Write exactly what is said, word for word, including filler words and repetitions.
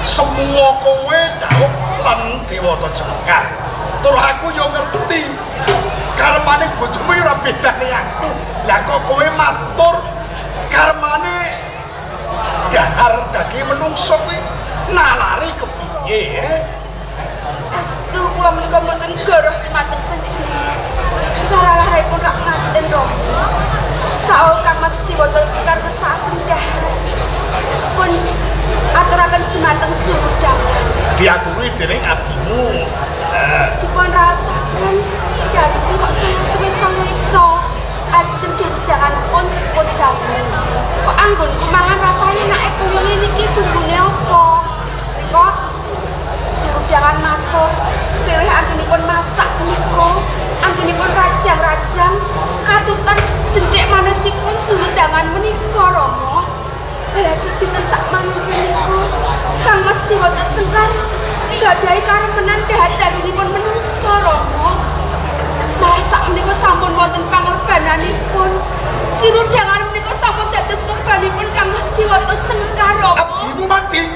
semua kowe daluk lan Dewata Cengkar. Tur aku yo ngerti karmane bojomu ora bedane aku. Lah kok kowe matur karmane dahar daging menungso kuwi nalari kepiye? Astu kula menika mboten goroh matur panjenengan. Lara-laripun rak ngaten Rama. Saul Kang Mas Dewata Cengkar sampun dahar. Pun aturaken jumateng judang. Diaturi dening abdimu. Dipun rasaken dari kok suwe-suwe saweca. Ajeng jangan pun pun damel. Kok anggon kumangan rasane nek kuyune niki bumbune apa? Kok judangan matur pilih antunipun masak menika antunipun rajang-rajang katutan jendhek manesipun judangan menika Rama. Lajeng dinten sak manunggal niku Kang Mas Dewata Cengkar gadhahi karemenan dahar daginipun menungsa Rama. Malah sak menika sampun wonten pangorbananipun. Judangan menika sampun dados korbanipun Kang Mas Dewata Cengkar Rama. Abdimu mati.